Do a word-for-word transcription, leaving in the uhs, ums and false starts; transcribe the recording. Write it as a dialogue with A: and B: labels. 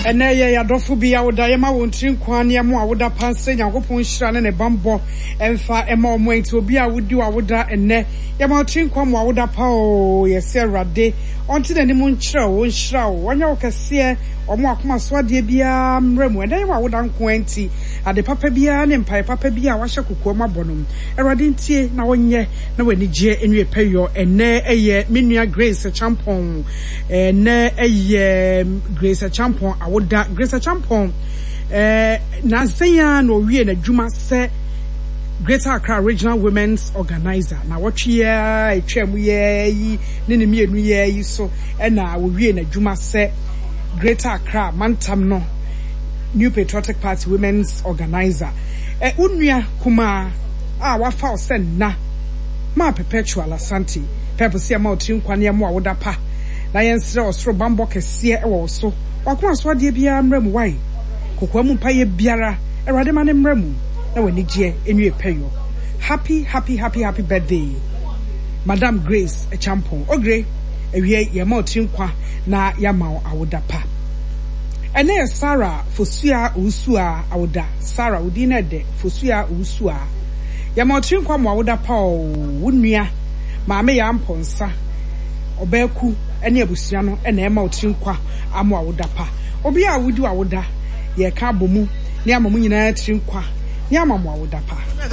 A: ene ye yadofo bi awoda ye ma wontri nkwan ne mo awoda panse Nyankopon hyira ne ne bambo emfa ema omo enti obi awodi awoda ene ye ma otri nkwan mo awoda pa o ye se rade onti na ni mu nkyira wo nhyira wo wanya wo kase omo akoma so ade bia mremu ene ye awoda nkwan enti ade papa bia ne mpai papa bia wa hye kokoa mabonom erade ntie na wonye na wani gye enwe peyo ene eye menua Grace Champon ene eye Grace Champon awoda Grace Champon eh na senya no wie na dwuma se Greater Accra Regional Women's Organizer na wotwe etwam ye yi ne ne mienu ye yi so na wo wie na dwuma se Greater Accra Mantam no New Patriotic Party Women's Organizer eh unua kuma a wafa osen na ma Perpetual Asante pepose ma otri nkwane mo awoda pa na yensre osoro bambo kese e wo so wakoma so ade bia mrem wai kokwa mu pa ye biara erade ma ne mrem na wani gye enwe peyo happy happy happy happy birthday Madam Grace Champon ogre ewie ye ma otri nkwa na ya ma awoda pa ene Sarah Fosua Usua awoda Sarah udina de Fosua Usua ya ma otri nkwa mo awoda pa o wunua maame ya mponsa obeku ene abusua no ene ema otri nkwa amo awoda pa obi a wudi awoda ye ka bomu ne amamu nyina atri nkwa ne amamu awoda pa